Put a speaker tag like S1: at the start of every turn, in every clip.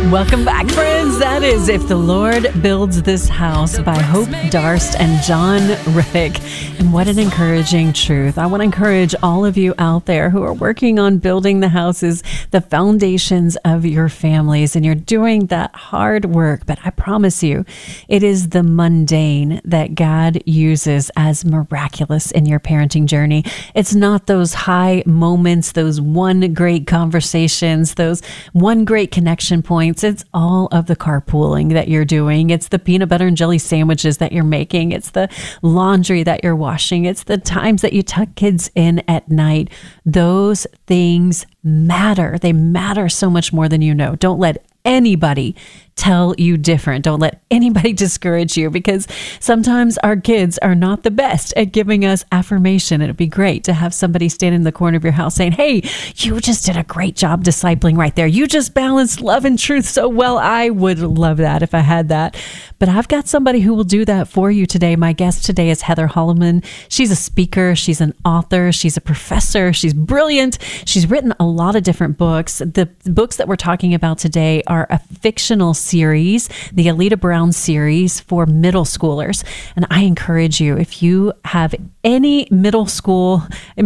S1: Welcome back, friends. That is If the Lord Builds This House by Hope Darst and John Rick. And what an encouraging truth. I want to encourage all of you out there who are working on building the houses, the foundations of your families, and you're doing that hard work. But I promise you, it is the mundane that God uses as miraculous in your parenting journey. It's not those high moments, those one great conversations, those one great connection points. It's all of the carpooling that you're doing. It's the peanut butter and jelly sandwiches that you're making. It's the laundry that you're washing. It's the times that you tuck kids in at night. Those things matter. They matter so much more than you know. Don't let anybody tell you different. Don't let anybody discourage you, because sometimes our kids are not the best at giving us affirmation. It'd be great to have somebody stand in the corner of your house saying, hey, you just did a great job discipling right there. You just balanced love and truth so well. I would love that if I had that. But I've got somebody who will do that for you today. My guest today is Heather Holleman. She's a speaker. She's an author. She's a professor. She's brilliant. She's written a lot of different books. The books that we're talking about today are a fictional series, the Alita Brown series for middle schoolers. And I encourage you, if you have any middle schooler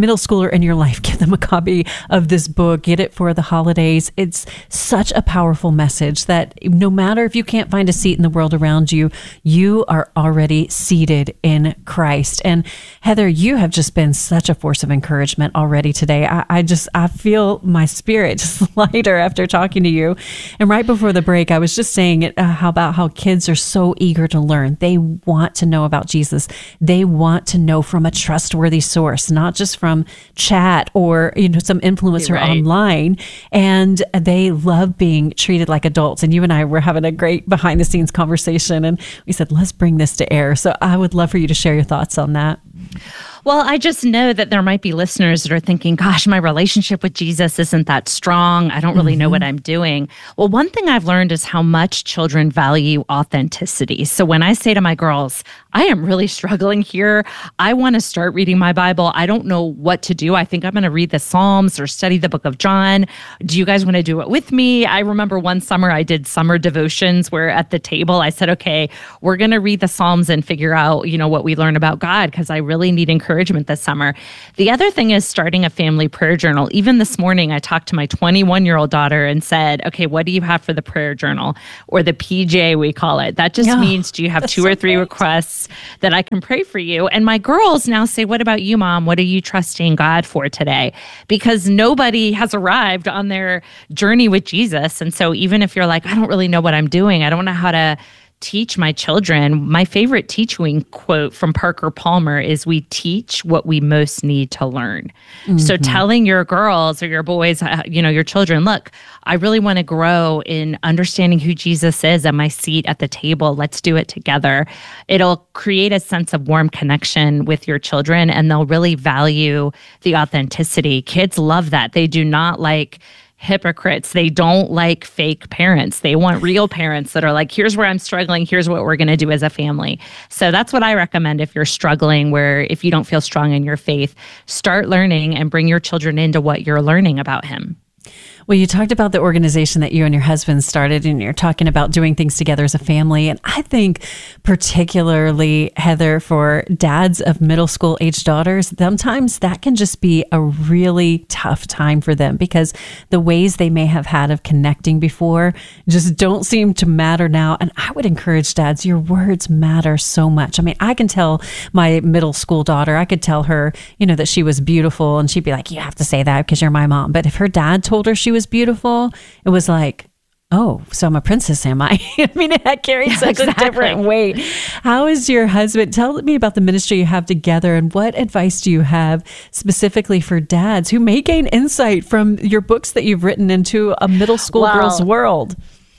S1: in your life, give them a copy of this book. Get it for the holidays. It's such a powerful message that no matter if you can't find a seat in the world around you, you are already seated in Christ. And Heather, you have just been such a force of encouragement already today. I feel my spirit just lighter after talking to you. And right before the break, I was just saying how kids are so eager to learn. They want to know about Jesus. They want to know from a trustworthy source, not just from chat or some influencer online. And they love being treated like adults. And you and I were having a great behind the scenes conversation, and we said, let's bring this to air. So I would love for you to share your thoughts on that.
S2: Well, I just know that there might be listeners that are thinking, gosh, my relationship with Jesus isn't that strong. I don't really know what I'm doing. Well, one thing I've learned is how much children value authenticity. So when I say to my girls, I am really struggling here. I want to start reading my Bible. I don't know what to do. I think I'm going to read the Psalms or study the book of John. Do you guys want to do it with me? I remember one summer I did summer devotions where at the table I said, okay, we're going to read the Psalms and figure out, what we learn about God, because I really need encouragement this summer. The other thing is starting a family prayer journal. Even this morning, I talked to my 21-year-old daughter and said, okay, what do you have for the prayer journal, or the PJ we call it? That just means, do you have two or three requests that I can pray for you? And my girls now say, what about you, Mom? What are you trusting God for today? Because nobody has arrived on their journey with Jesus. And so even if you're like, I don't really know what I'm doing, I don't know how to teach my children, my favorite teaching quote from Parker Palmer is, we teach what we most need to learn. So telling your girls or your boys, your children, look, I really want to grow in understanding who Jesus is and my seat at the table. Let's do it together. It'll create a sense of warm connection with your children, and they'll really value the authenticity. Kids love that. They do not like hypocrites. They don't like fake parents. They want real parents that are like, here's where I'm struggling. Here's what we're going to do as a family. So that's what I recommend if you're struggling, where if you don't feel strong in your faith, start learning and bring your children into what you're learning about him.
S1: Well, you talked about the organization that you and your husband started, and you're talking about doing things together as a family. And I think particularly, Heather, for dads of middle school age daughters, sometimes that can just be a really tough time for them, because the ways they may have had of connecting before just don't seem to matter now. And I would encourage dads, your words matter so much. I mean, I can tell my middle school daughter, I could tell her, that she was beautiful, and she'd be like, you have to say that because you're my mom. But if her dad told her she was beautiful, it was like, oh, so I'm a princess, am I? I mean, it carried such a different weight. How is your husband? Tell me about the ministry you have together, and what advice do you have specifically for dads who may gain insight from your books that you've written into a middle school girl's world?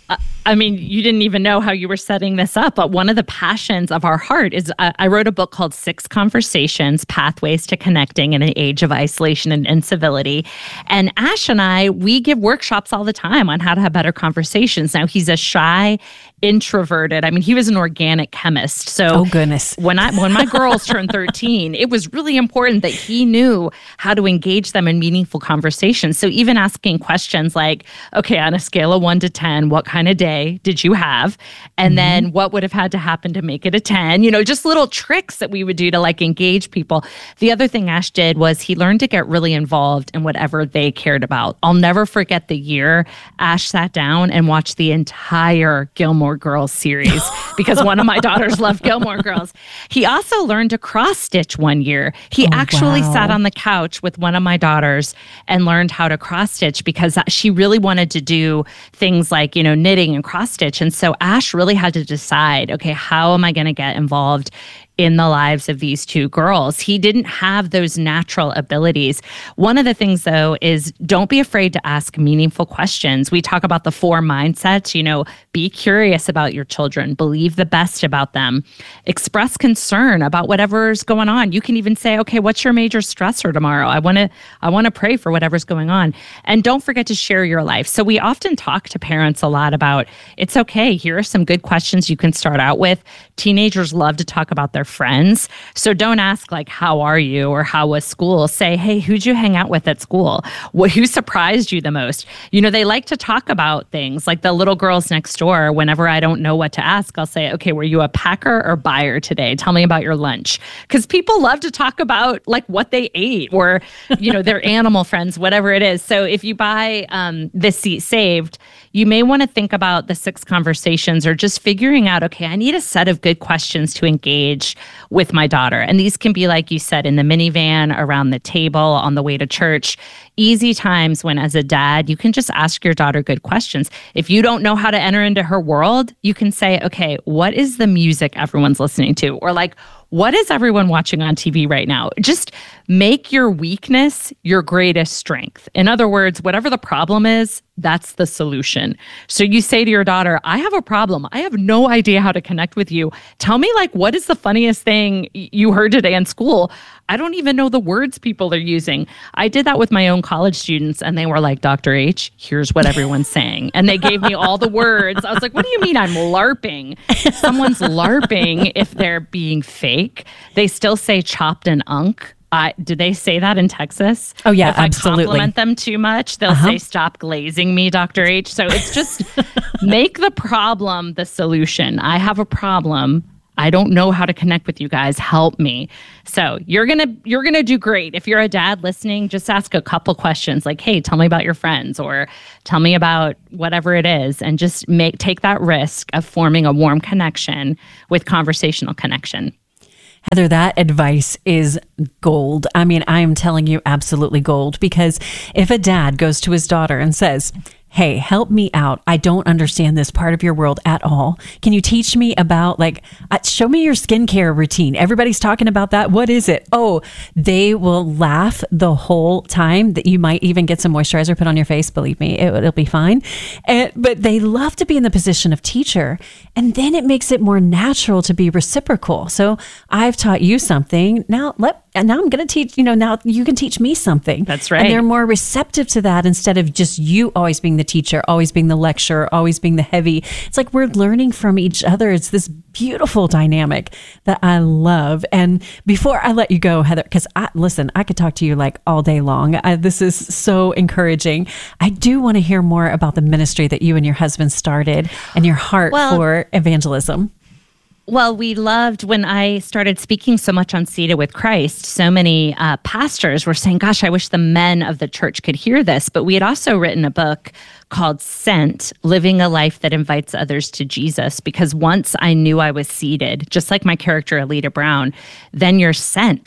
S2: I mean, you didn't even know how you were setting this up, but one of the passions of our heart is I wrote a book called 6 Conversations, Pathways to Connecting in an Age of Isolation and Incivility. And Ash and I, we give workshops all the time on how to have better conversations. Now, he's a shy, introverted. I mean, he was an organic chemist. So
S1: oh, goodness.
S2: When my girls turned 13, it was really important that he knew how to engage them in meaningful conversations. So even asking questions like, okay, on a scale of 1 to 10, what kind of day did you have? And then what would have had to happen to make it a 10? You know, just little tricks that we would do to like engage people. The other thing Ash did was he learned to get really involved in whatever they cared about. I'll never forget the year Ash sat down and watched the entire Gilmore Girls series because one of my daughters loved Gilmore Girls. He also learned to cross stitch one year. He actually sat on the couch with one of my daughters and learned how to cross stitch because she really wanted to do things like, you know, knitting and cross stitch. And so Ash really had to decide, okay, how am I going to get involved in the lives of these 2 girls? He didn't have those natural abilities. One of the things, though, is don't be afraid to ask meaningful questions. We talk about the 4 mindsets, you know, be curious about your children, believe the best about them, express concern about whatever's going on. You can even say, okay, what's your major stressor tomorrow? I want to pray for whatever's going on. And don't forget to share your life. So we often talk to parents a lot about, it's okay, here are some good questions you can start out with. Teenagers love to talk about their friends. So don't ask like, how are you? Or how was school? Say, hey, who'd you hang out with at school? Who surprised you the most? You know, they like to talk about things like the little girls next door. Whenever I don't know what to ask, I'll say, okay, were you a packer or buyer today? Tell me about your lunch. Because people love to talk about like what they ate or, you know, their animal friends, whatever it is. So if you buy This Seat Saved, you may want to think about the 6 conversations or just figuring out, okay, I need a set of good questions to engage with my daughter. And these can be, like you said, in the minivan, around the table, on the way to church. Easy times when, as a dad, you can just ask your daughter good questions. If you don't know how to enter into her world, you can say, okay, what is the music everyone's listening to? Or like, what is everyone watching on TV right now? Just make your weakness your greatest strength. In other words, whatever the problem is, that's the solution. So you say to your daughter, I have a problem. I have no idea how to connect with you. Tell me, like, what is the funniest thing you heard today in school? I don't even know the words people are using. I did that with my own college students, and they were like, Dr. H, here's what everyone's saying. And they gave me all the words. I was like, what do you mean I'm LARPing? Someone's LARPing if they're being fake. They still say chopped and unk. Do they say that in Texas?
S1: Oh, yeah,
S2: if
S1: absolutely.
S2: If I compliment them too much, they'll say, stop glazing me, Dr. H. So it's just make the problem the solution. I have a problem. I don't know how to connect with you guys. Help me. So you're gonna do great. If you're a dad listening, just ask a couple questions like, hey, tell me about your friends, or tell me about whatever it is, and just take that risk of forming a warm connection with conversational connection.
S1: Heather, that advice is gold. I mean, I am telling you, absolutely gold. Because if a dad goes to his daughter and says, hey, help me out. I don't understand this part of your world at all. Can you teach me about, like, show me your skincare routine. Everybody's talking about that. What is it? Oh, they will laugh the whole time. That you might even get some moisturizer put on your face. Believe me, it'll be fine. But they love to be in the position of teacher. And then it makes it more natural to be reciprocal. So I've taught you something. Now I'm going to teach, now you can teach me something.
S2: That's right.
S1: And they're more receptive to that instead of just you always being the teacher, always being the lecturer, always being the heavy. It's like we're learning from each other. It's this beautiful dynamic that I love. And before I let you go, Heather, because I could talk to you like all day long. This is so encouraging. I do want to hear more about the ministry that you and your husband started and your heart for evangelism.
S2: Well, we loved when I started speaking so much on Seated with Christ. So many pastors were saying, gosh, I wish the men of the church could hear this. But we had also written a book called Sent, Living a Life That Invites Others to Jesus. Because once I knew I was seated, just like my character, Alita Brown, then you're sent.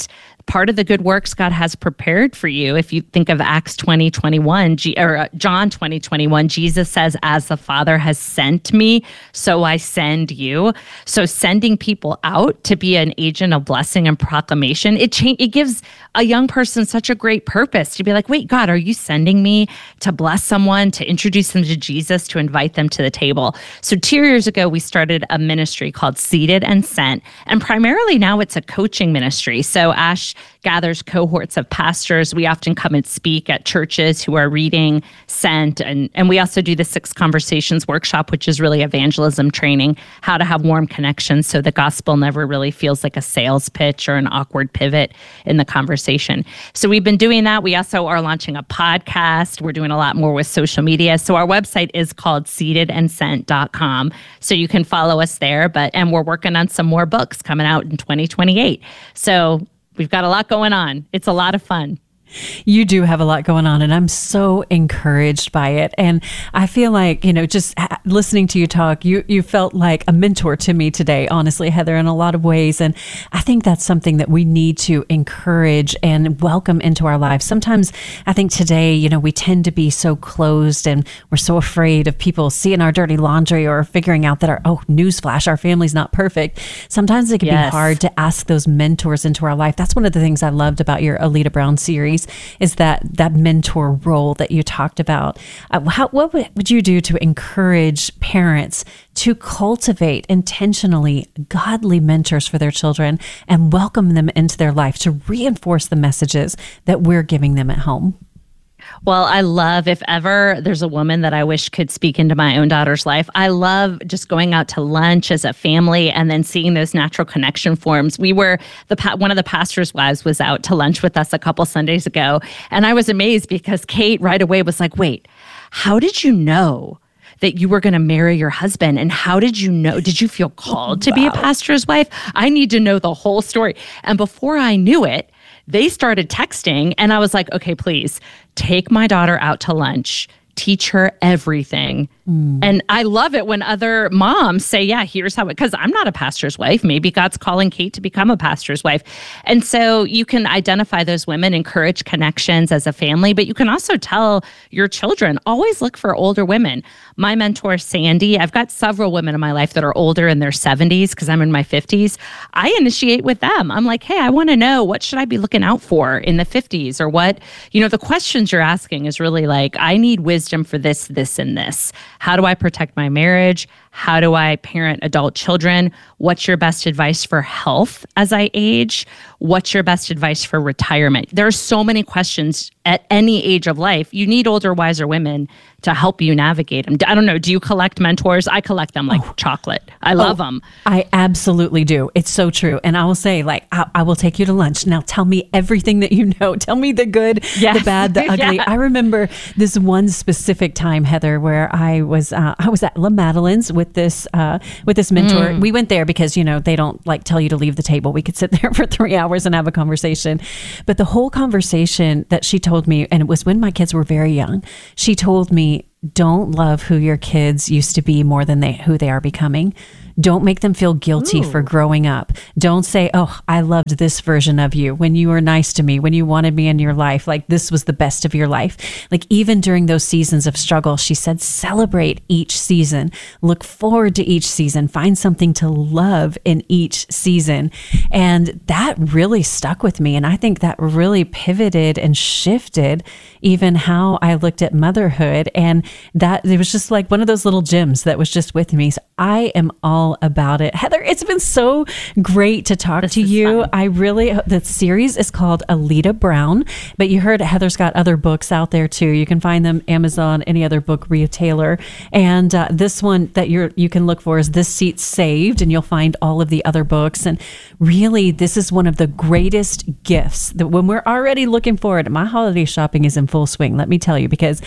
S2: part of the good works God has prepared for you. If you think of Acts 20:21, or John 20:21, Jesus says, as the Father has sent me, so I send you. So sending people out to be an agent of blessing and proclamation, it gives a young person such a great purpose to be like, wait, God, are you sending me to bless someone, to introduce them to Jesus, to invite them to the table? So 2 years ago, we started a ministry called Seated and Sent. And primarily now it's a coaching ministry. So Ash gathers cohorts of pastors. We often come and speak at churches who are reading Sent. And we also do the 6 Conversations workshop, which is really evangelism training, how to have warm connections so the gospel never really feels like a sales pitch or an awkward pivot in the conversation. So we've been doing that. We also are launching a podcast. We're doing a lot more with social media. So our website is called seatedandsent.com. So you can follow us there. And we're working on some more books coming out in 2028. So we've got a lot going on. It's a lot of fun.
S1: You do have a lot going on, and I'm so encouraged by it. And I feel like, just listening to you talk, you felt like a mentor to me today, honestly, Heather, in a lot of ways. And I think that's something that we need to encourage and welcome into our lives. Sometimes I think today, we tend to be so closed and we're so afraid of people seeing our dirty laundry or figuring out that newsflash, our family's not perfect. Sometimes it can be hard to ask those mentors into our life. That's one of the things I loved about your Alita Brown series, is that mentor role that you talked about. What would you do to encourage parents to cultivate intentionally godly mentors for their children and welcome them into their life to reinforce the messages that we're giving them at home?
S2: Well, I love, if ever there's a woman that I wish could speak into my own daughter's life, I love just going out to lunch as a family and then seeing those natural connection forms. One of the pastor's wives was out to lunch with us a couple Sundays ago, and I was amazed because Kate right away was like, wait, how did you know that you were going to marry your husband? And how did you know? Did you feel called to be a pastor's wife? I need to know the whole story. And before I knew it, they started texting, and I was like, okay, please take my daughter out to lunch, teach her everything. And I love it when other moms say, yeah, here's how because I'm not a pastor's wife. Maybe God's calling Kate to become a pastor's wife. And so you can identify those women, encourage connections as a family, but you can also tell your children, always look for older women. My mentor, Sandy, I've got several women in my life that are older in their 70s because I'm in my 50s. I initiate with them. I'm like, hey, I want to know, what should I be looking out for in the 50s? Or what, the questions you're asking is really like, I need wisdom for this, this, and this. How do I protect my marriage? How do I parent adult children? What's your best advice for health as I age? What's your best advice for retirement? There are so many questions at any age of life. You need older, wiser women to help you navigate them. I don't know. Do you collect mentors? I collect them like chocolate. I love them.
S1: I absolutely do. It's so true. And I will say, I will take you to lunch. Now tell me everything that you know. Tell me the good, the bad, the ugly. Yeah. I remember this one specific time, Heather, where I was at La Madeleine's with this mentor. We went there because, they don't tell you to leave the table. We could sit there for 3 hours and have a conversation. But the whole conversation that she told me, and it was when my kids were very young, she told me, don't love who your kids used to be more than who they are becoming. Don't make them feel guilty for growing up. Don't say, oh, I loved this version of you when you were nice to me, when you wanted me in your life, this was the best of your life. Even during those seasons of struggle, she said, celebrate each season, look forward to each season, find something to love in each season. And that really stuck with me. And I think that really pivoted and shifted even how I looked at motherhood. And that it was just like one of those little gems that was just with me. So I am all about it. Heather, it's been so great to talk to you. Fun. The series is called Alita Brown, but you heard Heather's got other books out there too. You can find them Amazon, any other book retailer. And this one that you can look for is This Seat Saved, and you'll find all of the other books. And really, this is one of the greatest gifts that when we're already looking forward, my holiday shopping is in full swing, let me tell you, because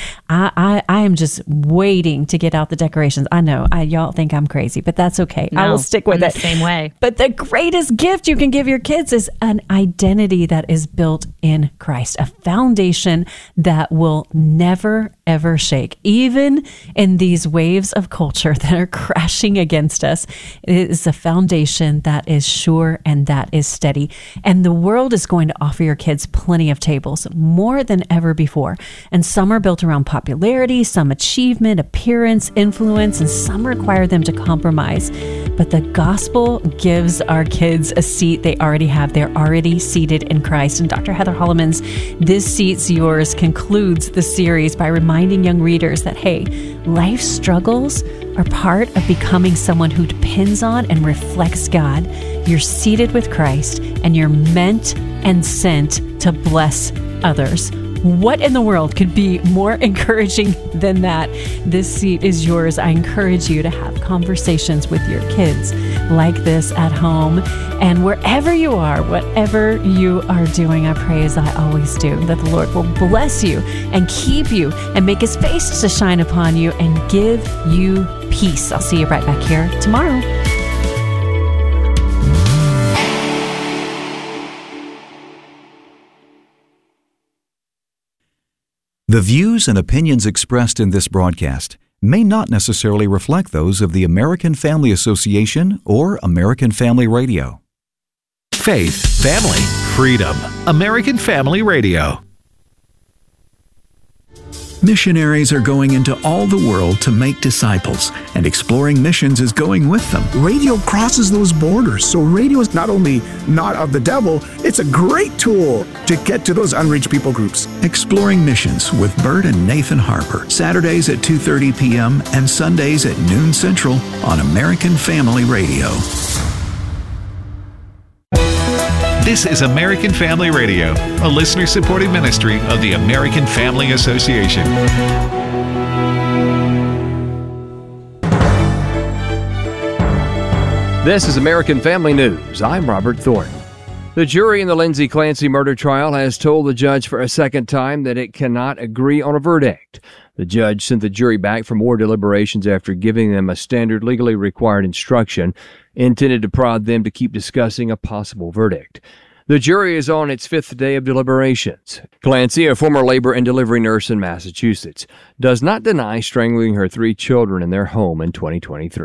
S1: I am just waiting to get out the decorations. I know y'all think I'm crazy, but that's okay. I will stick with it.
S2: The same way.
S1: But the greatest gift you can give your kids is an identity that is built in Christ, a foundation that will never, ever shake. Even in these waves of culture that are crashing against us, it is a foundation that is sure and that is steady. And the world is going to offer your kids plenty of tables, more than ever before. And some are built around popularity, some achievement, appearance, influence, and some require them to compromise. But the gospel gives our kids a seat they already have. They're already seated in Christ. And Dr. Heather Holleman's This Seat's Yours concludes the series by reminding young readers that, hey, life's struggles are part of becoming someone who depends on and reflects God. You're seated with Christ, and you're meant and sent to bless others. What in the world could be more encouraging than that? This seat is yours. I encourage you to have conversations with your kids like this at home. And wherever you are, whatever you are doing, I pray, as I always do, that the Lord will bless you and keep you and make his face to shine upon you and give you peace. I'll see you right back here tomorrow.
S3: The views and opinions expressed in this broadcast may not necessarily reflect those of the American Family Association or American Family Radio.
S4: Faith, family, freedom. American Family Radio.
S5: Missionaries are going into all the world to make disciples, and Exploring Missions is going with them.
S6: Radio crosses those borders, so radio is not only not of the devil, it's a great tool to get to those unreached people groups.
S5: Exploring Missions with Bert and Nathan Harper, Saturdays at 2:30 p.m. and Sundays at noon Central on American Family Radio.
S4: This is American Family Radio, a listener-supported ministry of the American Family Association.
S7: This is American Family News. I'm Robert Thornton. The jury in the Lindsay Clancy murder trial has told the judge for a second time that it cannot agree on a verdict. The judge sent the jury back for more deliberations after giving them a standard legally required instruction intended to prod them to keep discussing a possible verdict. The jury is on its fifth day of deliberations. Clancy, a former labor and delivery nurse in Massachusetts, does not deny strangling her 3 children in their home in 2023.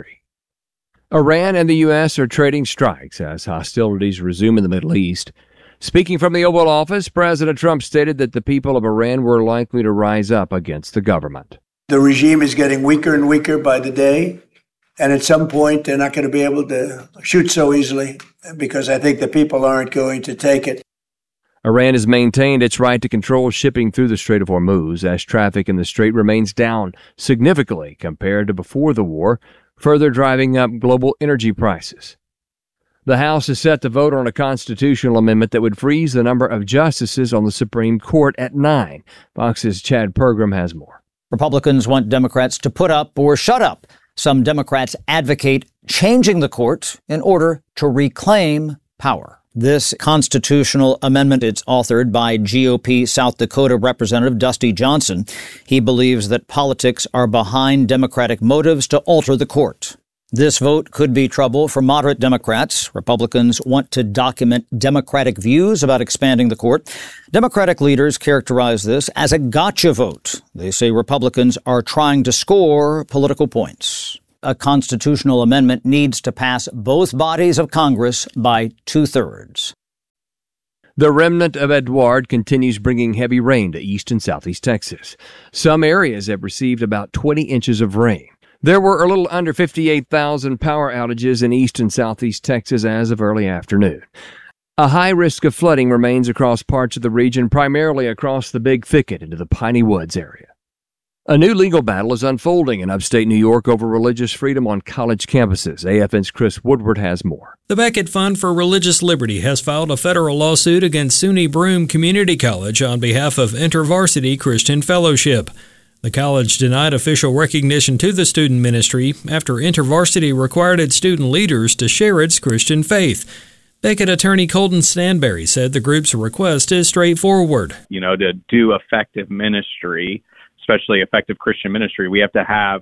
S7: Iran and the U.S. are trading strikes as hostilities resume in the Middle East. Speaking from the Oval Office, President Trump stated that the people of Iran were likely to rise up against the government.
S8: The regime is getting weaker and weaker by the day, and at some point they're not going to be able to shoot so easily because I think the people aren't going to take it.
S7: Iran has maintained its right to control shipping through the Strait of Hormuz as traffic in the strait remains down significantly compared to before the war, further driving up global energy prices. The House is set to vote on a constitutional amendment that would freeze the number of justices on the Supreme Court at 9. Fox's Chad Pergram has more.
S9: Republicans want Democrats to put up or shut up. Some Democrats advocate changing the court in order to reclaim power. This constitutional amendment is authored by GOP South Dakota Representative Dusty Johnson. He believes that politics are behind Democratic motives to alter the court. This vote could be trouble for moderate Democrats. Republicans want to document Democratic views about expanding the court. Democratic leaders characterize this as a gotcha vote. They say Republicans are trying to score political points. A constitutional amendment needs to pass both bodies of Congress by 2/3.
S7: The remnant of Edouard continues bringing heavy rain to east and southeast Texas. Some areas have received about 20 inches of rain. There were a little under 58,000 power outages in east and southeast Texas as of early afternoon. A high risk of flooding remains across parts of the region, primarily across the Big Thicket into the Piney Woods area. A new legal battle is unfolding in upstate New York over religious freedom on college campuses. AFN's Chris Woodward has more.
S10: The Becket Fund for Religious Liberty has filed a federal lawsuit against SUNY Broome Community College on behalf of InterVarsity Christian Fellowship. The college denied official recognition to the student ministry after InterVarsity required its student leaders to share its Christian faith. Becket attorney Colton Stanberry said the group's request is straightforward.
S11: To do effective ministry, especially effective Christian ministry, we have to have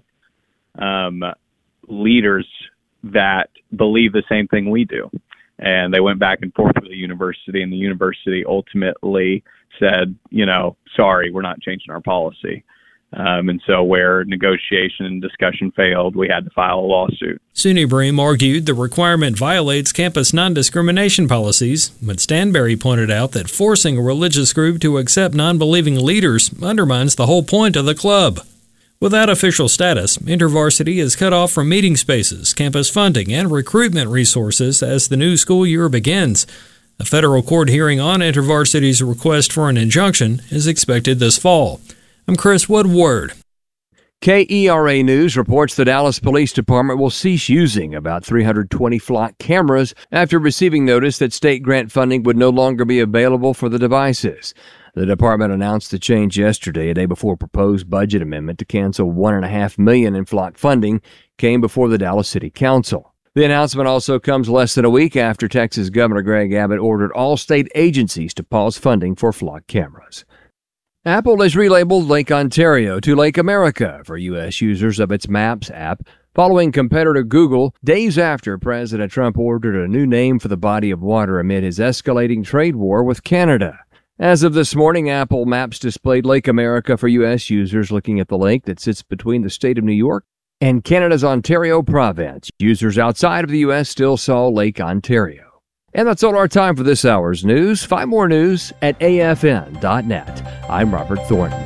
S11: leaders that believe the same thing we do. And they went back and forth with the university, and the university ultimately said, sorry, we're not changing our policy. And so where negotiation and discussion failed, we had to file a lawsuit.
S10: SUNY Bream argued the requirement violates campus non-discrimination policies, but Stanberry pointed out that forcing a religious group to accept non-believing leaders undermines the whole point of the club. Without official status, InterVarsity is cut off from meeting spaces, campus funding, and recruitment resources as the new school year begins. A federal court hearing on InterVarsity's request for an injunction is expected this fall. I'm Chris Woodward.
S7: KERA News reports the Dallas Police Department will cease using about 320 flock cameras after receiving notice that state grant funding would no longer be available for the devices. The department announced the change yesterday, a day before a proposed budget amendment to cancel $1.5 million in flock funding came before the Dallas City Council. The announcement also comes less than a week after Texas Governor Greg Abbott ordered all state agencies to pause funding for flock cameras. Apple has relabeled Lake Ontario to Lake America for U.S. users of its Maps app, following competitor Google days after President Trump ordered a new name for the body of water amid his escalating trade war with Canada. As of this morning, Apple Maps displayed Lake America for U.S. users looking at the lake that sits between the state of New York and Canada's Ontario province. Users outside of the U.S. still saw Lake Ontario. And that's all our time for this hour's news. Find more news at afn.net. I'm Robert Thornton.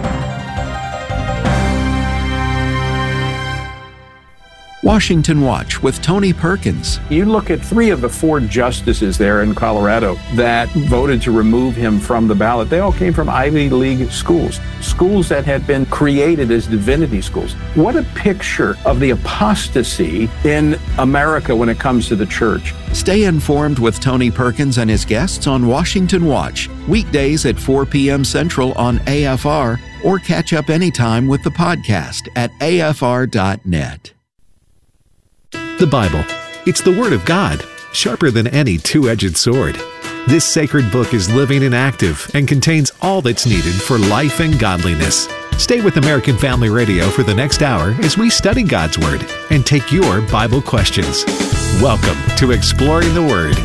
S5: Washington Watch with Tony Perkins.
S12: You look at 3 of the 4 justices there in Colorado that voted to remove him from the ballot. They all came from Ivy League schools, schools that had been created as divinity schools. What a picture of the apostasy in America when it comes to the church.
S5: Stay informed with Tony Perkins and his guests on Washington Watch, weekdays at 4 p.m. Central on AFR, or catch up anytime with the podcast at afr.net.
S4: The Bible. It's the Word of God, sharper than any two-edged sword. This sacred book is living and active and contains all that's needed for life and godliness. Stay with American Family Radio for the next hour as we study God's Word and take your Bible questions. Welcome to Exploring the Word.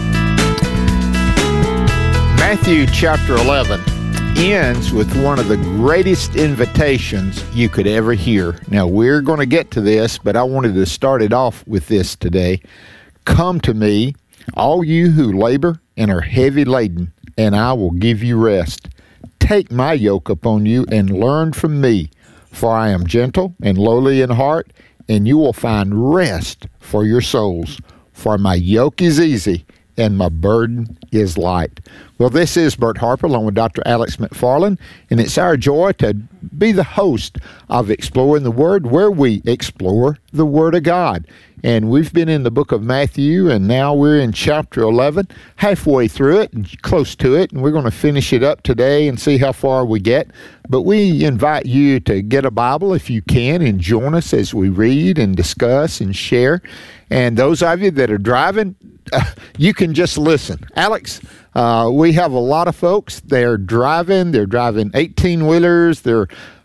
S13: Matthew chapter 11 ends with one of the greatest invitations you could ever hear. Now, we're going to get to this, but I wanted to start it off with this today. Come to me, all you who labor and are heavy laden, and I will give you rest. Take my yoke upon you and learn from me, for I am gentle and lowly in heart, and you will find rest for your souls. For my yoke is easy and my burden is light. Well, this is Bert Harper along with Dr. Alex McFarland, and it's our joy to be the host of Exploring the Word, where we explore the Word of God. And we've been in the book of Matthew, and now we're in chapter 11, halfway through it, and close to it, and we're going to finish it up today and see how far we get. But we invite you to get a Bible if you can and join us as we read and discuss and share. And those of you that are driving, you can just listen. Alex, we have a lot of folks. They're driving 18-wheelers. They're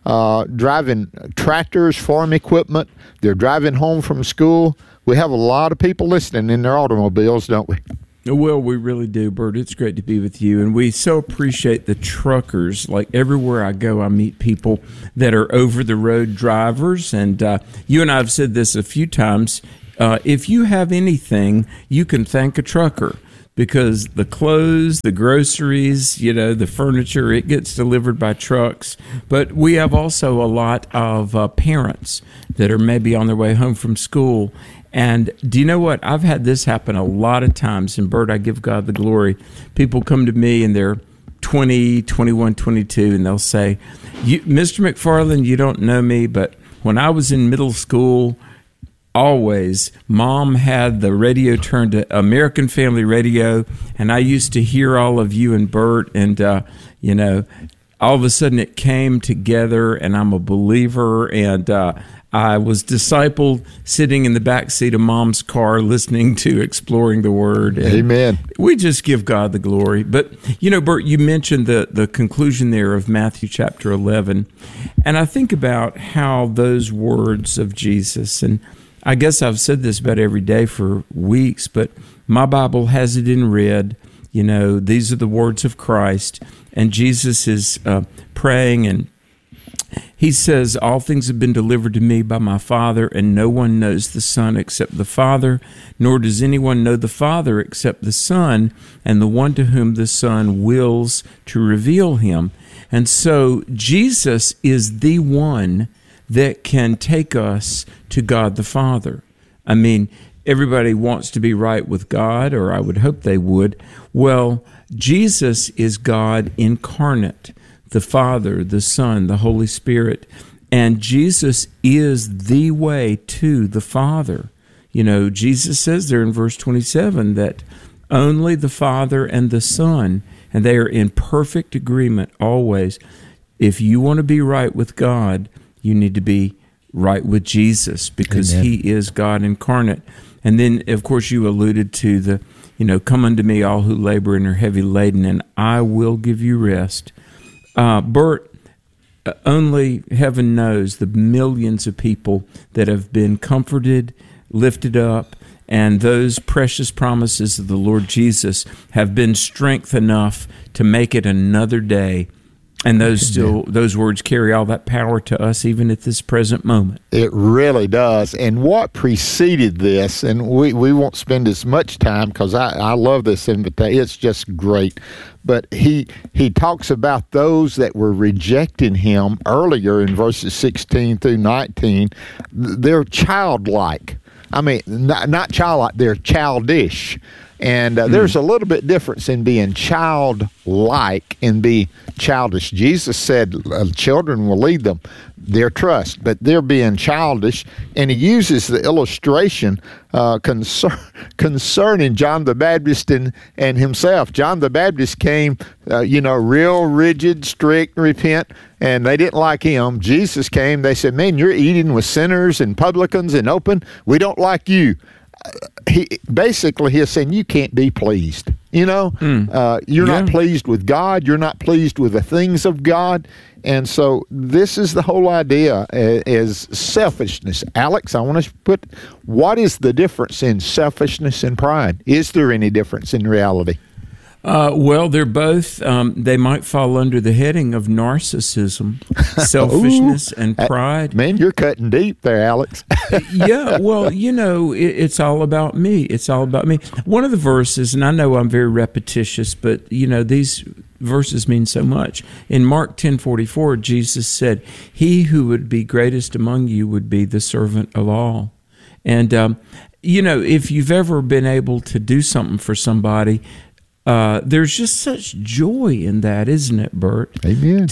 S13: driving tractors, farm equipment. They're driving home from school. We have a lot of people listening in their automobiles, don't we?
S14: Well, we really do, Bert. It's great to be with you. And we so appreciate the truckers. Like everywhere I go, I meet people that are over-the-road drivers. And you and I have said this a few times. If you have anything, you can thank a trucker, because the clothes, the groceries, the furniture, it gets delivered by trucks. But we have also a lot of parents that are maybe on their way home from school. And do you know what? I've had this happen a lot of times. And Bert, I give God the glory. People come to me and they're 20, 21, 22, and they'll say, Mr. McFarland, you don't know me, but when I was in middle school, always, Mom had the radio turned to American Family Radio, and I used to hear all of you and Bert, and, all of a sudden it came together, and I'm a believer, and I was discipled sitting in the back seat of Mom's car listening to Exploring the Word. And
S13: amen.
S14: We just give God the glory. But, Bert, you mentioned the conclusion there of Matthew chapter 11, and I think about how those words of Jesus, and I guess I've said this about every day for weeks, but my Bible has it in red. These are the words of Christ, and Jesus is praying, and he says, all things have been delivered to me by my Father, and no one knows the Son except the Father, nor does anyone know the Father except the Son, and the one to whom the Son wills to reveal him. And so Jesus is the one that can take us to God the Father. I mean, everybody wants to be right with God, or I would hope they would. Well, Jesus is God incarnate, the Father, the Son, the Holy Spirit. And Jesus is the way to the Father. You know, Jesus says there in verse 27 that only the Father and the Son, and they are in perfect agreement always. If you want to be right with God, you need to be right with Jesus, because Amen. He is God incarnate. And then, of course, you alluded to the, come unto me, all who labor and are heavy laden, and I will give you rest. Bert, only heaven knows the millions of people that have been comforted, lifted up, and those precious promises of the Lord Jesus have been strength enough to make it another day. And those words carry all that power to us even at this present moment.
S13: It really does. And what preceded this, and we won't spend as much time because I love this invitation. It's just great. But he talks about those that were rejecting him earlier in verses 16 through 19. They're childlike. I mean, not childlike, they're childish. And there's a little bit difference in being childlike and be childish. Jesus said children will lead them their trust, but they're being childish. And he uses the illustration concerning John the Baptist and himself. John the Baptist came, real rigid, strict, repent, and they didn't like him. Jesus came, they said, man, you're eating with sinners and publicans and open. We don't like you. He is saying you can't be pleased. You're not pleased with God. You're not pleased with the things of God. And so this is the whole idea is selfishness. Alex, I want to put, what is the difference in selfishness and pride? Is there any difference in reality?
S14: Well, they're both, they might fall under the heading of narcissism, selfishness, and pride.
S13: Man, you're cutting deep there, Alex.
S14: Yeah, well, it's all about me. It's all about me. One of the verses, and I know I'm very repetitious, but, these verses mean so much. In Mark 10:44, Jesus said, he who would be greatest among you would be the servant of all. And, if you've ever been able to do something for somebody, there's just such joy in that, isn't it, Bert?
S13: Amen.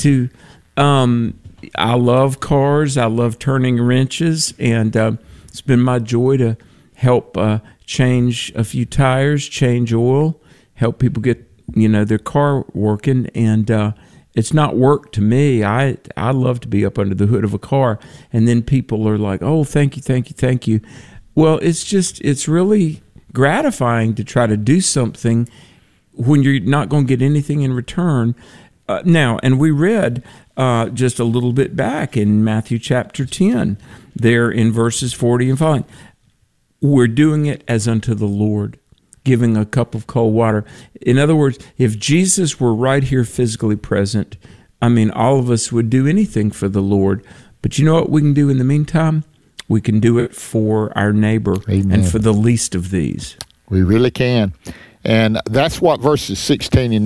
S14: I love cars. I love turning wrenches, and it's been my joy to help change a few tires, change oil, help people get their car working. And it's not work to me. I love to be up under the hood of a car, and then people are like, "Oh, thank you, thank you, thank you." Well, it's really gratifying to try to do something when you're not going to get anything in return. Now, and we read just a little bit back in Matthew chapter 10, there in verses 40 and following, we're doing it as unto the Lord, giving a cup of cold water. In other words, if Jesus were right here physically present, all of us would do anything for the Lord. But you know what we can do in the meantime? We can do it for our neighbor. Amen. And for the least of these.
S13: We really can. And that's what verses 16 and